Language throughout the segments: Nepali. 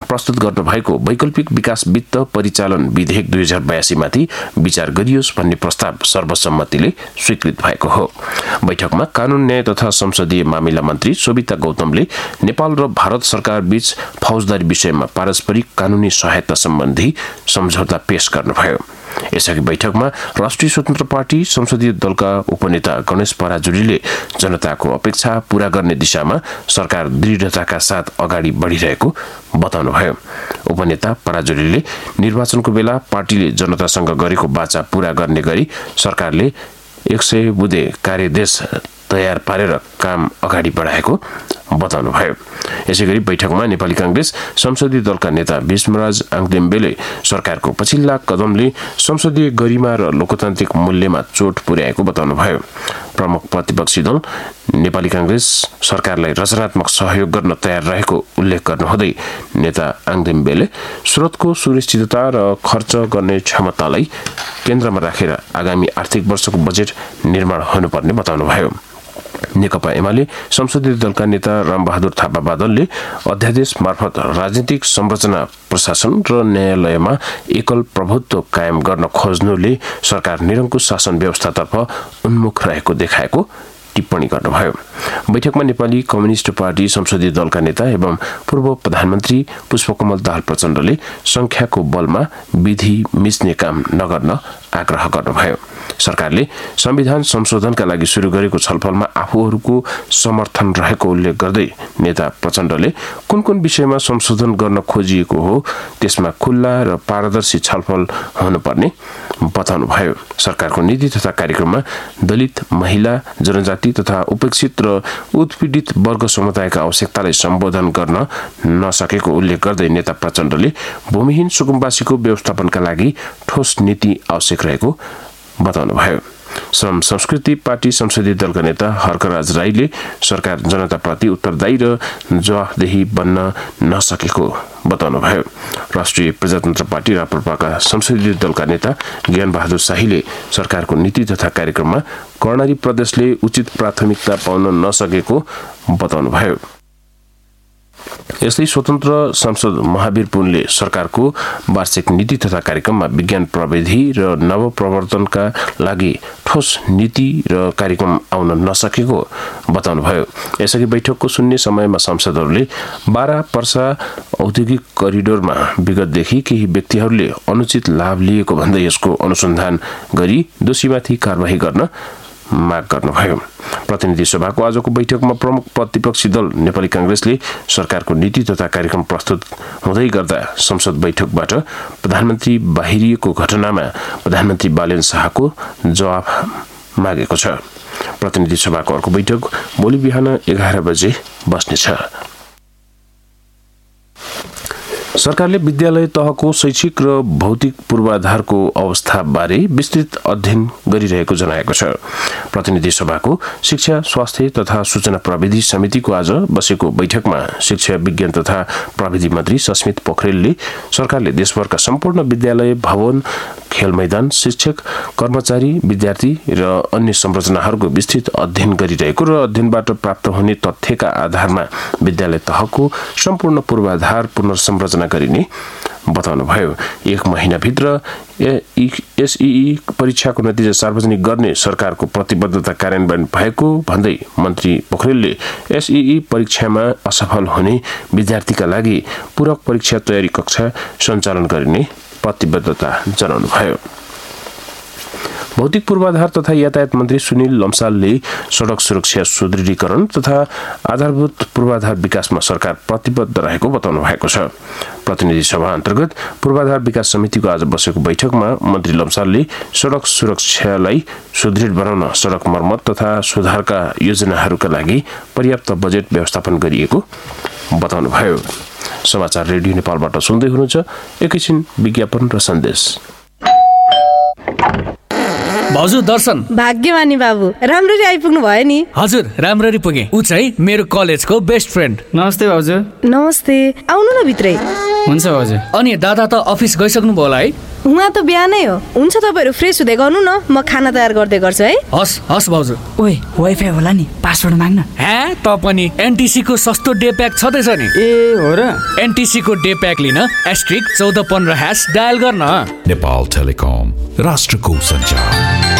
प्रस्तुत गर्नुभएको वैकल्पिक विकास वित्त परिचालन विधेयक 2082 माथि विचार गरियोस् भन्ने प्रस्ताव सर्वसम्मतिले स्वीकृत भएको हो। बैठकमा कानून न्याय तथा संसदीय मामिला मन्त्री सोभिता गौतमले नेपाल र भारत सरकार बीच फौजदारी विषयमा पारस्परिक कानूनी सहायता सम्बन्धी सम्झौता पेश गर्नुभयो। यसअघि बैठकमा राष्ट्रिय स्वतन्त्र पार्टी संसदीय दलका उपनेता गणेश पराजुलीले जनताको अपेक्षा पूरा गर्ने दिशामा सरकार दृढताका साथ अगाडि बढ़िरहेको बताउनुभयो। उपनेता पराजुलीले निर्वाचनको बेला पार्टीले जनतासँग गरेको वाचा पूरा गर्ने गरी सरकारले 100 बुँदे कार्यदेश तयार पारेर काम अगाडि बढाएको बताउनुभयो। यसैगरी बैठकमा नेपाली कांग्रेस संसदीय दलका नेता भीष्मराज आङदेम्बेले सरकारको पछिल्ला कदमले संसदीय गरिमा र लोकतान्त्रिक मूल्यमा चोट पुर्याएको बताउनुभयो। प्रमुख प्रतिपक्षी दल नेपाली कांग्रेस सरकारलाई रचनात्मक सहयोग गर्न तयार रहेको उल्लेख गर्नुहुँदै नेता आङदेम्बेले स्रोतको सुनिश्चितता र खर्च गर्ने क्षमतालाई केन्द्रमा राखेर आगामी आर्थिक वर्षको बजेट निर्माण हुनुपर्ने बताउनुभयो। नेकपा एमाले संसदीय दलका नेता रामबहादुर थापा बादलले अध्यादेश मार्फत राजनीतिक संरचना प्रशासन र न्यायालयमा एकल प्रभुत्व कायम गर्न खोज्नुले सरकार निरङ्कुश शासन व्यवस्थातर्फ उन्मुख रहेको देखाएको टिप्पणी गर्नुभयो। बैठकमा नेपाली कम्युनिस्ट पार्टी संसदीय दलका नेता एवं पूर्व प्रधानमन्त्री पुष्पकमल दाहाल प्रचण्डले संख्याको बलमा विधि मिच्ने काम नगर्न आग्रह गर्नुभयो। सरकारले संविधान संशोधनका लागि शुरू गरेको छलफलमा आफूहरूको समर्थन रहेको उल्लेख गर्दै नेता प्रचण्डले कुन कुन विषयमा संशोधन गर्न खोजिएको हो त्यसमा खुल्ला र पारदर्शी छलफल हुनुपर्ने बताउनुभयो। सरकारको नीति तथा कार्यक्रममा दलित, महिला, जनजाति तथा उपेक्षित र उत्पीडित वर्ग समुदायका आवश्यकतालाई सम्बोधन गर्न नसकेको उल्लेख गर्दै नेता प्रचण्डले भूमिहीन सुकुम्बासीको व्यवस्थापनका लागि ठोस नीति आवश्यक रहेको बताउनुभयो। श्रम संस्कृति पार्टी संसदीय दलका नेता हर्कराज राईले सरकार जनताप्रति उत्तरदायी र जवाफदेही बन्न नसकेको बताउनुभयो। राष्ट्रिय प्रजातन्त्र पार्टी राप्रपाका संसदीय दलका नेता ज्ञानबहादुर शाहीले सरकारको नीति तथा कार्यक्रममा कर्णाली प्रदेशले उचित प्राथमिकता पाउन नसकेको बताउनुभयो। यस्तै स्वतन्त्र सांसद महावीर पुनले सरकारको वार्षिक नीति तथा कार्यक्रममा विज्ञान प्रविधि र नवप्रवर्तनका लागि ठोस नीति र कार्यक्रम आउन नसकेको बताउनुभयो। यसअघि बैठकको शून्य समयमा सांसदहरूले 12 पर्सा औद्योगिक करिडोरमा विगतदेखि केही व्यक्तिहरूले अनुचित लाभ लिएको भन्दै यसको अनुसन्धान गरी दोषीमाथि कारबाही गर्न माग गर्नुभयो। प्रतिनिधि सभाको आजको बैठकमा प्रमुख प्रतिपक्षी दल नेपाली कांग्रेसले सरकारको नीति तथा कार्यक्रम प्रस्तुत हुँदै गर्दा संसद बैठकबाट प्रधानमन्त्री बाहिरिएको घटनामा प्रधानमन्त्री बालेन शाहको जवाफ मागेको छ। प्रतिनिधि सभाको अर्को बैठक भोलि बिहान 11 बजे बस्नेछ। सरकारले विद्यालय तहको शैक्षिक र भौतिक पूर्वाधारको अवस्थाबारे विस्तृत अध्ययन गरिरहेको जनाएको छ। प्रतिनिधि सभाको शिक्षा, स्वास्थ्य तथा सूचना प्रविधि समितिको आज बसेको बैठकमा शिक्षा, विज्ञान तथा प्रविधि मन्त्री सस्मित पोखरेलले सरकारले देशभरका सम्पूर्ण विद्यालय, भवन, खेल मैदान, शिक्षक, कर्मचारी, विद्यार्थी र अन्य संरचनाहरूको विस्तृत अध्ययन गरिरहेको र अध्ययनबाट प्राप्त हुने तथ्यका आधारमा विद्यालय तहको सम्पूर्ण पूर्वाधार पुनर्संरचना गरिने बताउनुभयो। 1 महिनाभित्र एसईई परीक्षाको नतिजा सार्वजनिक गर्ने सरकारको प्रतिबद्धता कार्यान्वयन भएको भन्दै मन्त्री पोखरेलले एसईई परीक्षामा असफल हुने विद्यार्थीका लागि पूरक परीक्षा तयारी कक्षा सञ्चालन गरिने प्रतिबद्धता जनाउनुभयो। भौतिक पूर्वाधार तथा यातायात मन्त्री सुनिल लम्सालले सड़क सुरक्षा सुदृढीकरण तथा आधारभूत पूर्वाधार विकासमा सरकार प्रतिबद्ध रहेको बताउनु भएको छ। प्रतिनिधि सभा अन्तर्गत पूर्वाधार विकास समितिको आज बसेको बैठकमा मन्त्री लम्सालले सड़क सुरक्षालाई सुदृढ बनाउन सड़क मर्मत तथा सुधारका योजनाहरूका लागि पर्याप्त बजेट व्यवस्थापन गरिएको बताउनुभयो। समाचार रेडियो नेपालबाट सुन्दै हुनुहुन्छ। एकैछिन विज्ञापन र सन्देश। भाउजू दर्शन। भाग्यमानी बाबु, राम्ररी आइपुग्नु भयो नि। हजुर, राम्ररी पुगे। उ चाहिँ मेरो कलेजको बेस्ट फ्रेन्ड। नमस्ते भाउजू। नमस्ते, आउनु न भित्रै। हुन्छ भाउजू। अनि दादा त अफिस गइसक्नु भयो होला है? उहाँ त बिहानै हो। हुन्छ तपाईँहरू फ्रेस हुँदै गर्नु न, म खाना तयार गर्दै गर्छु है। हस् भाउजू। ओए वाइफाई होला नि, पासवर्ड माग्न। त पनि एनटिसी को सस्तो डे प्याक छँदैछ नि। ए हो र? एनटिसी को डे प्याक लिन *1415# डायल गर्न। नेपाल टेलिकम, राष्ट्रको सञ्चार।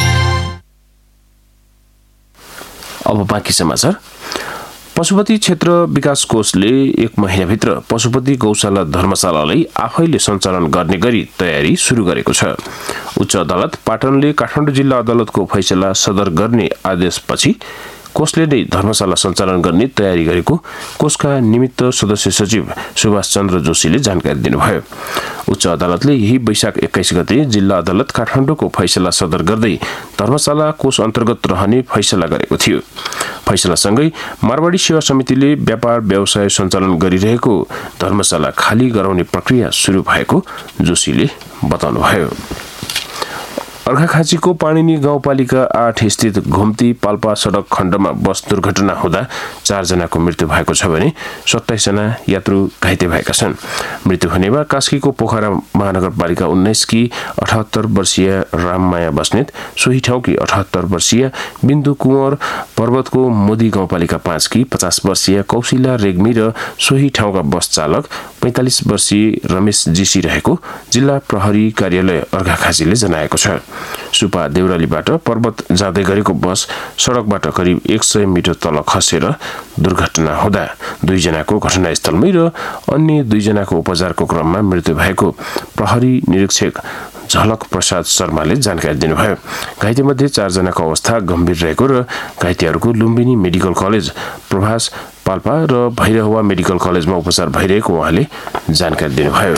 अब बाँकी समाचार। पशुपति क्षेत्र विकास कोषले 1 महिनाभित्र पशुपति गौशाला धर्मशालालाई आफैले सञ्चालन गर्ने गरी तयारी सुरु गरेको छ। उच्च अदालत पाटनले काठमाडौँ जिल्ला अदालतको फैसला सदर गर्ने आदेशपछि कोषले नै धर्मशाला सञ्चालन गर्ने तयारी गरेको कोषका निमित्त सदस्य सचिव सुभाष चन्द्र जोशीले जानकारी दिनुभयो। उच्च अदालतले यही वैशाख 21 गते जिल्ला अदालत काठमाडौँको फैसला सदर गर्दै धर्मशाला कोष अन्तर्गत रहने फैसला गरेको थियो। फैसलासँगै मारवाडी सेवा समितिले व्यापार व्यवसाय सञ्चालन गरिरहेको धर्मशाला खाली गराउने प्रक्रिया सुरु भएको जोशीले बताउनुभयो। अर्घाखाँचीको पाणिनी गाउँपालिका 8 स्थित घुम्ती पाल्पा सडक खण्डमा बस दुर्घटना हुँदा 4 जनाको मृत्यु भएको छ भने 27 जना यात्रु घाइते भएका छन्। मृत्यु हुनेमा कास्कीको पोखरा महानगरपालिका 19 की 78 वर्षीय राममाया बस्नेत, सोही ठाउँकी 78 वर्षीय बिन्दु कुँवर, पर्वतको मोदी गाउँपालिका 5 की 50 वर्षीय कौशिला रेग्मी र सोही ठाउँका बस चालक 45 वर्षीय रमेश जीसी रहेको जिल्ला प्रहरी कार्यालय अर्घाखाँचीले जनाएको छ। सुपा देउरालीबाट पर्वत जाँदै गरेको बस सडकबाट करिब 100 मिटर तल खसेर दुर्घटना हुँदा 2 जनाको घटनास्थलमै र अन्य 2 जनाको उपचारको क्रममा मृत्यु भएको प्रहरी निरीक्षक झलक प्रसाद शर्माले जानकारी दिनुभयो। घाइतेमध्ये 4 जनाको अवस्था गम्भीर रहेको र घाइतेहरूको लुम्बिनी मेडिकल कलेज, प्रभास पाल्पा र भैरहवा मेडिकल कलेजमा उपचार भइरहेको उहाँले जानकारी दिनुभयो।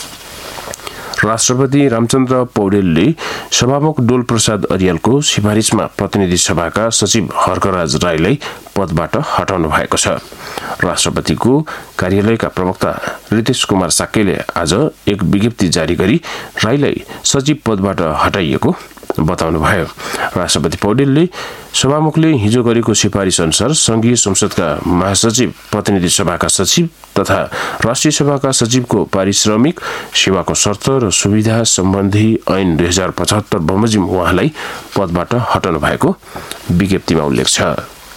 राष्ट्रपति रामचन्द्र पौडेलले सभामुख डोल प्रसाद अर्यालको सिफारिसमा प्रतिनिधि सभाका सचिव हर्कराज राईलाई पदबाट हटाउनु भएको छ। राष्ट्रपतिको कार्यालयका प्रवक्ता रितेश कुमार साक्यले आज एक विज्ञप्ति जारी गरी राईलाई सचिव पदबाट हटाइएको बताउनुभयो। राष्ट्रपति पौडेलले सभामुखले हिजो गरेको सिफारिस अनुसार संघीय संसदका महासचिव, प्रतिनिधि सभाका सचिव तथा राष्ट्रिय सभाका सचिवको पारिश्रमिक, सेवाको शर्त र सुविधा सम्बन्धी ऐन 2075 बमोजिम उहाँलाई पदबाट हटाउनु भएको विज्ञप्तिमा उल्लेख छ।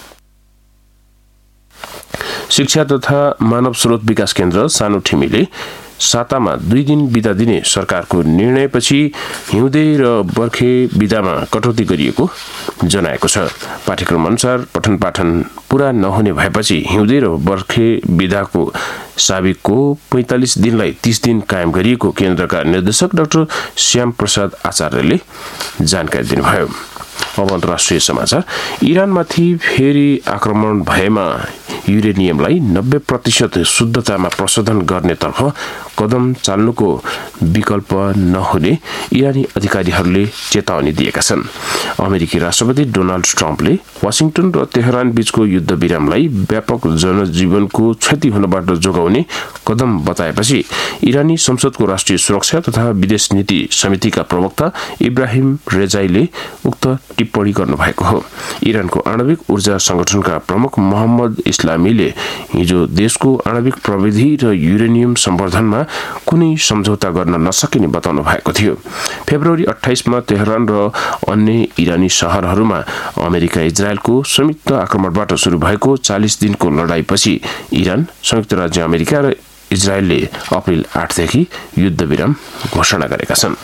शिक्षा तथा मानव स्रोत विकास केन्द्र सानो ठिमीले सातामा 2 दिन बिदा दिने सरकारको निर्णयपछि हिउँदे र बर्खे बिदामा कटौती गरिएको जनाएको छ। पाठ्यक्रम अनुसार पठन पाठन पूरा नहुने भएपछि हिउँदे र बर्खे बिदाको साबिकको 45 दिनलाई 30 दिन कायम गरिएको केन्द्रका निर्देशक डाक्टर श्याम प्रसाद आचार्यले जानकारी दिनुभयो। अब अन्तर्राष्ट्रिय समाचार। इरानमाथि फेरि आक्रमण भएमा युरेनियमलाई 90% शुद्धतामा प्रशोधन गर्नेतर्फ कदम चाल्नुको विकल्प नहुने इरानी अधिकारीहरूले चेतावनी दिएका छन्। अमेरिकी राष्ट्रपति डोनाल्ड ट्रम्पले वाशिंगटन र तेहरान बीचको युद्ध विरामलाई व्यापक जनजीवनको क्षति हुनबाट जोगाउने कदम बताएपछि इरानी संसदको राष्ट्रिय सुरक्षा तथा विदेश नीति समितिका प्रवक्ता इब्राहिम रेजाईले उक्त टिप्पणी गर्नुभएको हो। इरानको आणविक ऊर्जा संगठनका प्रमुख मोहम्मद इस्लामीले हिजो देशको आणविक प्रविधि र युरेनियम सम्वर्धनमा कुनै सम्झौता गर्न नसकिने बताउनु भएको थियो। फेब्रुअरी 28 मा तेहरान र अन्य इरानी शहरहरूमा अमेरिका इजरायलको संयुक्त आक्रमणबाट सुरु भएको 40 दिनको लडाईपछि इरान, संयुक्त राज्य अमेरिका र इजरायलले अप्रिल 8 देखि युद्ध विराम घोषणा गरेका छन्।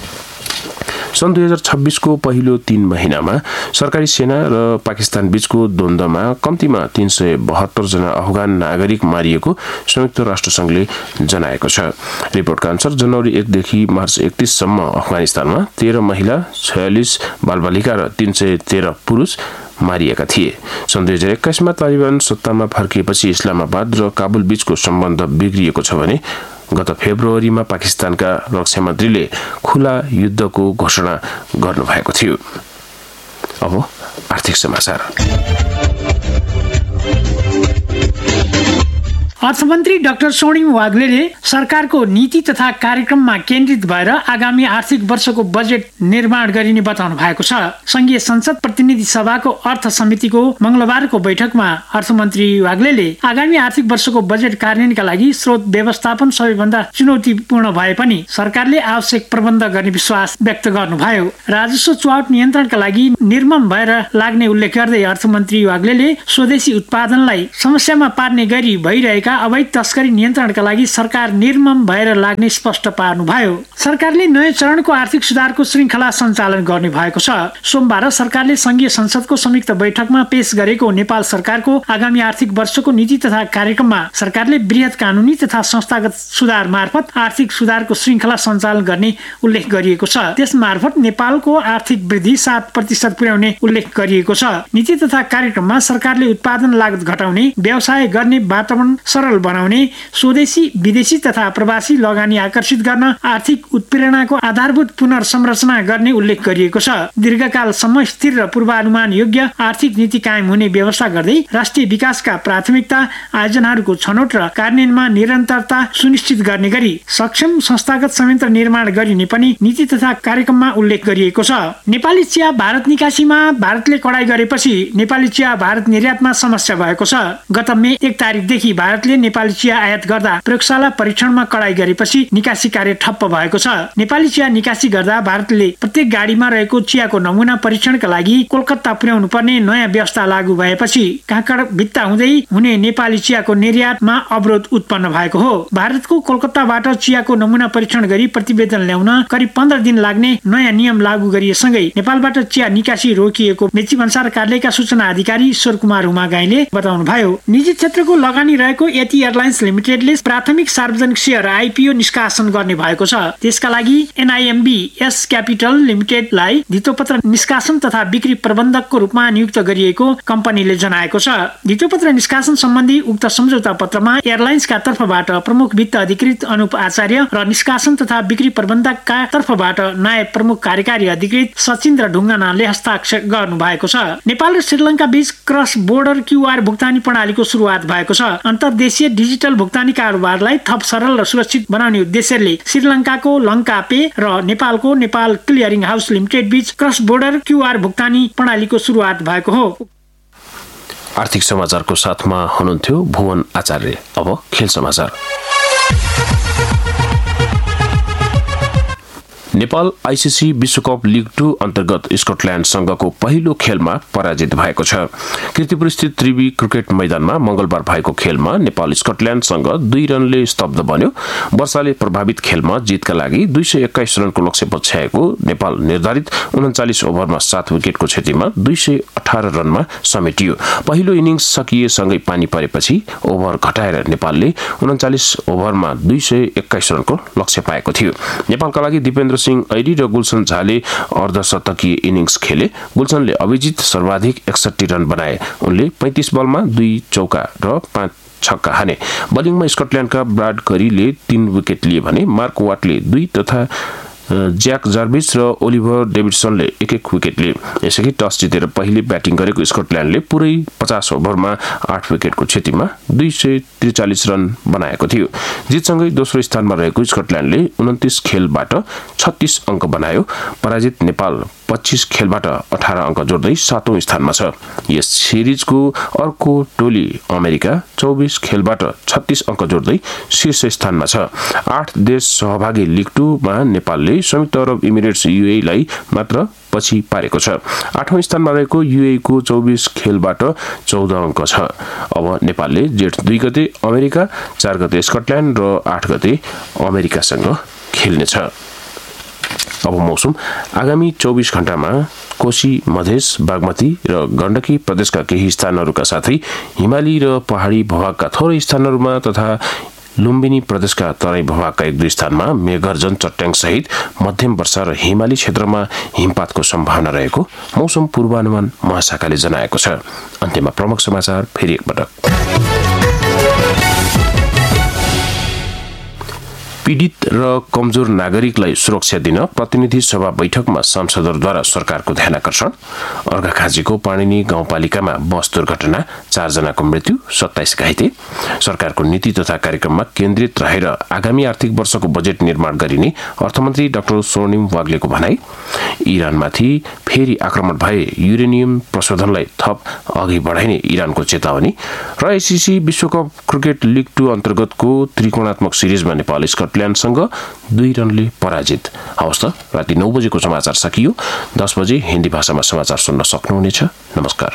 सन् 2026 को पहिलो 3 महिनामा सरकारी सेना र पाकिस्तान बीचको द्वन्द्वमा कम्तीमा 372 जना अफगान नागरिक मारिएको संयुक्त राष्ट्र संघले जनाएको छ। रिपोर्टका अनुसार जनवरी 1 देखि मार्च 31 सम्म अफगानिस्तानमा 13 महिला, 46 बालबालिका र 313 पुरुष मारिएका थिए। सन् 2021 मा तालिबान सत्तामा फर्किएपछि इस्लामाबाद र काबुल बीचको सम्बन्ध बिग्रिएको छ भने गत फेब्रुअरीमा पाकिस्तानका रक्षा मन्त्रीले खुला युद्धको घोषणा गर्नुभएको थियो। अब आर्थिक समाचार। अर्थमन्त्री डाक्टर स्वर्णिम वाग्लेले सरकारको नीति तथा कार्यक्रममा केन्द्रित भएर आगामी आर्थिक वर्षको बजेट निर्माण गरिने बताउनु भएको छ। संघीय संसद प्रतिनिधि सभाको अर्थ समितिको मंगलबारको बैठकमा अर्थमन्त्री वाग्लेले आगामी आर्थिक वर्षको बजेट कार्यान्वयनका लागि स्रोत व्यवस्थापन सबैभन्दा चुनौतीपूर्ण भए पनि सरकारले आवश्यक प्रबन्ध गर्ने विश्वास व्यक्त गर्नुभयो। राजस्व चुहावट नियन्त्रणका लागि निर्मम भएर लाग्ने उल्लेख गर्दै अर्थमन्त्री वाग्लेले स्वदेशी उत्पादनलाई समस्यामा पार्ने गरी भइरहेका अवैध तस्करी नियन्त्रणका लागि सरकार निर्मम भएर लाग्ने स्पष्ट पार्नुभयो। सरकारले नयाँ चरणको आर्थिक सुधारको श्रृङ्खला सञ्चालन गर्ने भएको छ। सोमबार सरकारले संघीय संसदको संयुक्त बैठकमा पेश गरेको नेपाल सरकारको आगामी आर्थिक वर्षको नीति तथा कार्यक्रममा सरकारले बृहत कानुनी तथा संस्थागत सुधार मार्फत आर्थिक सुधारको श्रृङ्खला सञ्चालन गर्ने उल्लेख गरिएको छ। त्यस मार्फत नेपालको आर्थिक वृद्धि 7% पुर्याउने उल्लेख गरिएको छ। नीति तथा कार्यक्रममा सरकारले उत्पादन लागत घटाउने, व्यवसाय गर्ने वातावरण सरल बनाउने, स्वदेशी विदेशी तथा प्रवासी लगानी आकर्षित गर्न, आर्थिक उत्प्रेरणाको आधारभूत पुनर्संरचना गर्ने उल्लेख गरिएको छ। दीर्घकालसम्म स्थिर र पूर्वानुमान योग्य आर्थिक नीति कायम हुने व्यवस्था गर्दै राष्ट्रिय विकासका प्राथमिकता आयोजनाहरूको छनौट र कार्यान्वयनमा निरन्तरता सुनिश्चित गर्ने गरी सक्षम संस्थागत संयन्त्र निर्माण गरिने पनि नीति तथा कार्यक्रममा उल्लेख गरिएको छ। नेपाली चिया भारत निकासीमा भारतले कडाई गरेपछि नेपाली चिया भारत निर्यातमा समस्या भएको छ। गत मे 1 तारिकदेखि भारतले नेपाली चिया आयात गर्दा प्रयोगशाला परीक्षणमा कडाई गरेपछि निकासी कार्य ठप्प भएको छ। नेपाली चिया निकासी गर्दा भारतले प्रत्येक गाडीमा रहेको चियाको नमुना परीक्षणका लागि कोलकाता पुर्याउनु पर्ने नयाँ व्यवस्था लागू भएपछि काँकड भित्ता हुँदै हुने नेपाली चियाको निर्यातमा अवरोध उत्पन्न भएको हो। भारतको कोलकाताबाट चियाको नमुना परीक्षण गरी प्रतिवेदन ल्याउन करिब 15 दिन लाग्ने नयाँ नियम लागू गरिएसँगै नेपालबाट चिया निकासी रोकिएको मेची भन्सार कार्यालयका सूचना अधिकारी ईश्वर कुमार हुमागाईले बताउनुभयो। निजी क्षेत्रको लगानी रहेको यति एयरलाइन्स लिमिटेडले प्राथमिक सार्वजनिक शेयर आइपिओ निष्कासन गर्ने भएको छ। त्यसका लागि एनआइएमबी एस क्यापिटल लिमिटेडलाई धितोपत्र निष्कासन तथा बिक्री प्रबन्धकको रूपमा नियुक्त गरिएको कम्पनीले जनाएको छ। धितोपत्र निष्कासन सम्बन्धी उक्त सम्झौता पत्रमा एयरलाइन्सका तर्फबाट प्रमुख वित्त अधिकृत अनुप आचार्य र निष्कासन तथा बिक्री प्रबन्धकका तर्फबाट नायब प्रमुख कार्यकारी अधिकृत सचिन्द्र ढुङ्गानाले हस्ताक्षर गर्नु भएको छ। नेपाल र श्रीलङ्का बीच क्रस बोर्डर क्यूआर भुक्तानी प्रणालीको सुरुवात भएको छ। अन्तर्देशीय डिजिटल भुक्तानी कारोबारलाई थप सरल र सुरक्षित बनाउने उद्देश्यले श्रीलङ्काको लङ्का पे र नेपालको नेपाल क्लियरिङ हाउस लिमिटेड बीच क्रस बोर्डर क्यूआर भुक्तानी प्रणालीको सुरुवात भएको हो। आर्थिक समाचारको साथमा हुनुहुन्थ्यो भुवन आचार्य। अब खेल समाचार। नेपाल आइसिसी विश्वकप लिग 2 अन्तर्गत स्कटल्याण्ड संघको पहिलो खेलमा पराजित भएको छ। कीर्तिपुर स्थित त्रिवी क्रिकेट मैदानमा मंगलबार भएको खेलमा नेपाल स्कटल्याण्डसँग 2 रनले स्तब्ध बन्यो। वर्षाले प्रभावित खेलमा जितका लागि 221 रनको लक्ष्य पछ्याएको नेपाल निर्धारित 39 ओभरमा 7 विकेटको क्षतिमा 218 रनमा समेटियो। पहिलो इनिङ्स सकिएसँगै पानी परेपछि ओभर घटाएर नेपालले 39 ओभरमा 221 रनको लक्ष्य पाएको थियो। नेपालका लागि दिपेन्द्र सिंह ऐरी र गुलशन झाले अर्धशतकीय इनिङ्स खेले। गुलशनले अभिजित सर्वाधिक 61 रन बनाए। उनले 35 बलमा 2 चौका र 5 छक्का हाने। बलिङमा स्कटल्याण्डका ब्राड करीले 3 विकेट लिए भने मार्क वाटले 2 तथा ज्याक जार्भिस र ओलिभर डेभिडसनले 1-1 विकेट लिए। यसअघि टस जितेर पहिले ब्याटिङ गरेको स्कटल्याण्डले पुरै 50 ओभरमा 8 विकेटको क्षतिमा 243 रन बनाएको थियो। जितसँगै दोस्रो स्थानमा रहेको स्कटल्याण्डले 29 खेलबाट 36 अङ्क बनायो। पराजित नेपाल 25 खेलबाट 18 अङ्क जोड्दै 7औं स्थानमा छ। यस सिरिजको अर्को टोली अमेरिका 24 खेलबाट 36 अङ्क जोड्दै शीर्ष स्थानमा छ। 8 देश सहभागी लिग 2 मा नेपालले संयुक्त अरब इमिरेट्स युएई लाई मात्र पछि पारेको छ। 8औं स्थानमा रहेको युएई को 24 खेलबाट 14 अङ्क छ। अब नेपालले जेठ 2 गते अमेरिका, 4 गते स्कटल्याण्ड र 8 गते अमेरिकासँग खेल्नेछ। अब मौसम। आगामी 24 घण्टामा कोशी, मधेस, बागमती र गण्डकी प्रदेशका केही स्थानहरूका साथै हिमाली र पहाडी भूभागका थोरै स्थानहरूमा तथा लुम्बिनी प्रदेशका तराई भूभागका 1-2 स्थानमा मेघगर्जन, चट्याङ सहित मध्यम वर्षा र हिमाली क्षेत्रमा हिमपातको सम्भावना रहेको मौसम पूर्वानुमान महाशाखाले जनाएको छ। अन्त्यमा प्रमुख समाचार फेरि एकपटक। पीडित र कमजोर नागरिकलाई सुरक्षा दिन प्रतिनिधि सभा बैठकमा सांसदहरूद्वारा सरकारको ध्यानकर्षण। अर्घाखाँचीको पाणिनी गाउँपालिकामा बस दुर्घटना, 4 जनाको मृत्यु, 27 घाइते। सरकारको नीति तथा कार्यक्रममा केन्द्रित रहेर आगामी आर्थिक वर्षको बजेट निर्माण गरिने अर्थमन्त्री डाक्टर स्वर्णिम वाग्लेको भनाई। इरानमाथि फेरि आक्रमण भए युरेनियम प्रशोधनलाई थप अघि बढाइने इरानको चेतावनी। र आइसिसी विश्वकप क्रिकेट लिग 2 अन्तर्गतको त्रिकोणात्मक सिरिजमा नेपाल स्कटल्याण्डसँग 2 रनले पराजित। हवस् त, राति 9 बजेको समाचार सकियो। 10 बजे हिन्दी भाषामा समाचार सुन्न सक्नुहुनेछ। नमस्कार।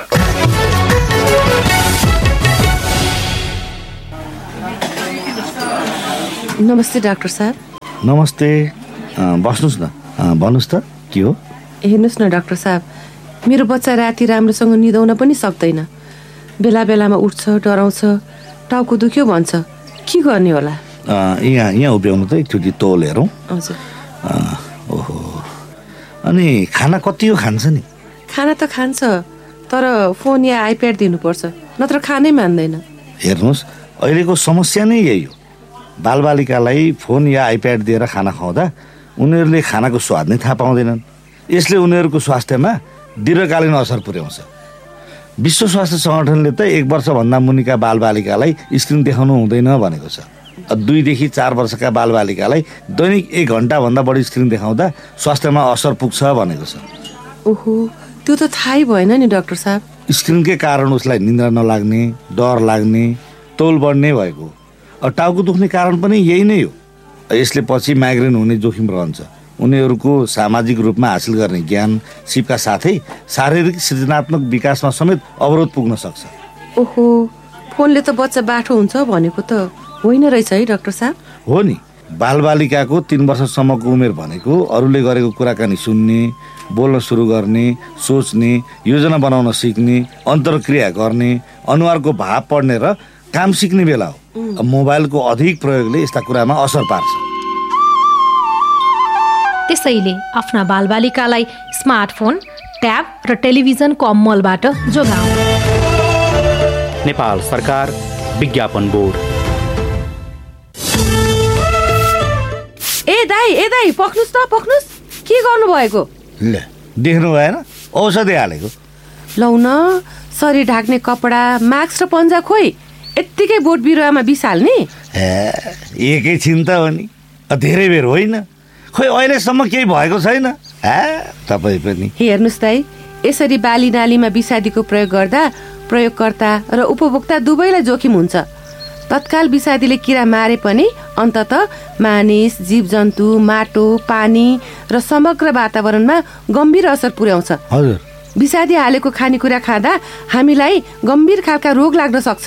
नमस्ते डाक्टर साहब। नमस्ते, बस्नुहोस् न। भन्नुहोस् त, के हो? हेर्नुहोस् न डाक्टर साहब, मेरो बच्चा राति राम्रोसँग निदाउन पनि सक्दैन। बेला बेलामा उठ्छ, डराउँछ, टाउको दुख्यो भन्छ। के गर्ने होला? यहाँ उभ्याउनु त एकचोटि तौल हेरौँ। हजुर। ओहो, अनि खाना कति हो खान्छ नि? खाना त खान्छ, तर फोन या आइप्याड दिनुपर्छ, नत्र खानै मान्दैन। हेर्नुहोस्, अहिलेको समस्या नै यही हो। बालबालिकालाई फोन या आइप्याड दिएर खाना खुवाउँदा उनीहरूले खानाको स्वाद नै थाहा पाउँदैनन्। यसले उनीहरूको स्वास्थ्यमा दीर्घकालीन असर पुर्याउँछ। विश्व स्वास्थ्य सङ्गठनले त 1 वर्षभन्दा मुनिका बालबालिकालाई स्क्रिन देखाउनु हुँदैन भनेको छ। 2 देखि 4 वर्षका बालबालिकालाई दैनिक 1 घण्टाभन्दा बढी स्क्रिन देखाउँदा स्वास्थ्यमा असर पुग्छ भनेको छ। ओहो, त्यो त थाहै भएन नि डाक्टर साहब। स्क्रिनकै कारण उसलाई निन्द्रा नलाग्ने, डर लाग्ने, तौल बढ्ने भएको। टाउको दुख्ने कारण पनि यही नै हो। यसले पछि माइग्रेन हुने जोखिम रहन्छ। उनीहरूको सामाजिक रूपमा हासिल गर्ने ज्ञान सिपका साथै शारीरिक सृजनात्मक विकासमा समेत अवरोध पुग्न सक्छ। ओहो, फोनले त बच्चा बाठो हुन्छ भनेको त होइन रहेछ है डाक्टर साहब? हो नि, बालबालिकाको 3 वर्षसम्मको उमेर भनेको अरूले गरेको कुराकानी सुन्ने, बोल्न सुरु गर्ने, सोच्ने, योजना बनाउन सिक्ने, अन्तर्क्रिया गर्ने, अनुहारको भाव पढ्ने र काम सिक्ने बेला हो। मोबाइलको अधिक प्रयोगले यस्ता कुरामा असर पार्छ। त्यसैले आफ्ना बालबालिकालाई स्मार्टफोन, ट्याब र टेलिभिजनको अमलबाट जोगाऊ। नेपाल सरकार विज्ञापन बोर्ड। ए दाई पक्नुस् त, पक्नुस्। के गर्नु भएको? ले, देख्नु भएन? औषधि हालेको। लौ न, शरीर ढाक्ने कपडा, मास्क र पन्जा खोइ यत्तिकै बोट बिरुवामा बिसाल्ने? एकैछिन त हो नि, धेरै बेर होइन। खोइ अहिलेसम्म केही भएको छैन। तपाईँ पनि हेर्नुहोस् दाइ, यसरी बाली नालीमा विषादीको प्रयोग गर्दा प्रयोगकर्ता र उपभोक्ता दुवैलाई जोखिम हुन्छ। तत्काल विषादीले किरा मारे पनि अन्ततः मानिस, जीवजन्तु, माटो, पानी र समग्र वातावरणमा गम्भीर असर पुर्याउँछ। हजुर, विषादी हालेको खानेकुरा खाँदा हामीलाई गम्भीर खालका रोग लाग्न सक्छ।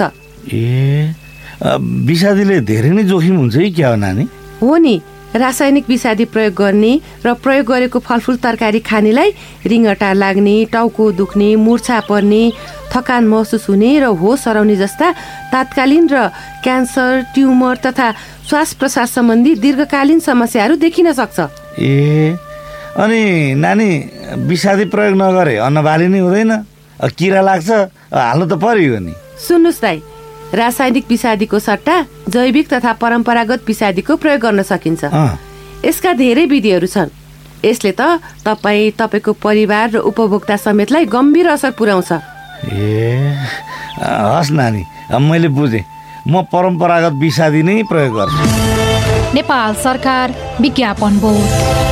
विषादीले धेरै नै जोखिम हुन्छ है क्या हो नानी? हो नि, रासायनिक विषादी प्रयोग गर्ने र प्रयोग गरेको फलफुल तरकारी खानेलाई रिङ्गटा लाग्ने, टाउको दुख्ने, मूर्छा पर्ने, थकान महसुस हुने र होस हराउने जस्ता तात्कालीन र क्यान्सर, ट्युमर तथा श्वास प्रश्वास सम्बन्धी दीर्घकालीन समस्याहरू देखिन सक्छ। अनि नानी, विषादी प्रयोग नगरे अन्न बाली नै हुँदैन? किरा लाग्छ, हाल्नु त पर्यो नि। सुन्नुहोस् दाइ, रासायनिक विषादीको सट्टा जैविक तथा परम्परागत विषादीको प्रयोग गर्न सकिन्छ। यसका धेरै विधिहरू छन्। यसले त तपाईको परिवार र उपभोक्ता समेतलाई गम्भीर असर पुर्याउँछ। हस् नानी, मैले बुझेँ। म परम्परागत विषादी नै प्रयोग गर्छु। नेपाल सरकार विज्ञापन बोर्ड।